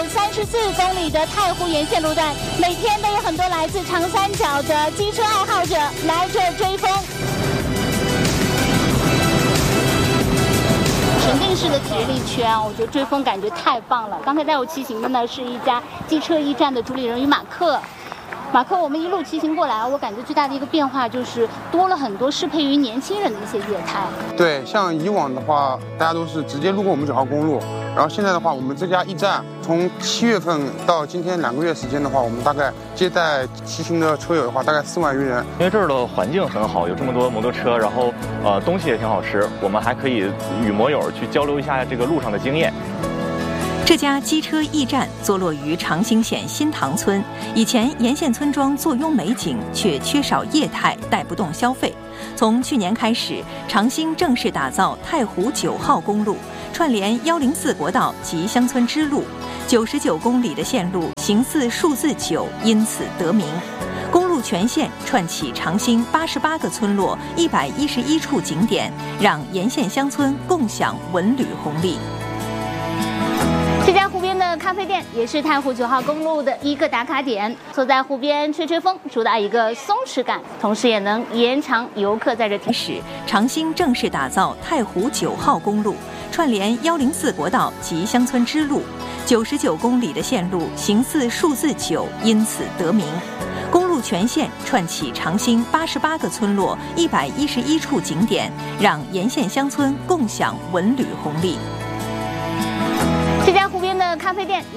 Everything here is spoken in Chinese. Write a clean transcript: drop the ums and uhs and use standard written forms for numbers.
34公里的太湖沿线路段，每天都有很多来自长三角的机车爱好者来这追风。沉浸式的体育力圈，我觉得追风感觉太棒了。刚才带我骑行的呢是一家机车驿站的主理人与马克。马克，我们一路骑行过来，我感觉最大的一个变化就是多了很多适配于年轻人的一些业态。 对，像以往的话，大家都是直接路过我们9号公路，然后现在的话，我们这家驿站从7月份到今天2个月时间的话，我们大概接待骑行的车友的话，大概4万余人。 因为这儿的环境很好，有这么多摩托车，然后东西也挺好吃，我们还可以与摩友去交流一下这个路上的经验。 这家机车驿站坐落于长兴县新塘村，以前沿线村庄坐拥美景，却缺少业态，带不动消费。从去年开始，长兴正式打造太湖9号公路，串联104国道及乡村支路，99公里的线路形似数字9，因此得名。公路全线串起长兴88个村落，111处景点，让沿线乡村共享文旅红利。 这家湖边的咖啡店也是太湖9号公路的一个打卡点，坐在湖边吹吹风，主打一个松弛感，同时也能延长游客在这停驶。长兴正式打造太湖9号公路，串联104国道及乡村支路，99公里的线路形似数字9，因此得名。公路全线串起长兴88个村落，111处景点，让沿线乡村共享文旅红利。 这家湖边的咖啡店